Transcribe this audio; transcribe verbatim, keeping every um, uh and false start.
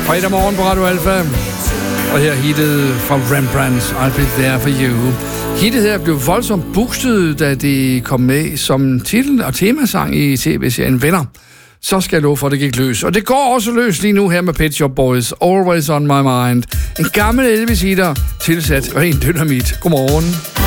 Fredag morgen på Radio Alfa. Og her hittet fra Rembrandt, I'll Be There For You. Hittet her blev voldsomt boostet, da det kom med som titel og temasang i tv-serien Venner. Så skal jeg love for, at det gik løs. Og det går også løs lige nu her med Pet Shop Boys. Always On My Mind. En gammel Elvis-hitter, tilsat ren dynamit. Godmorgen.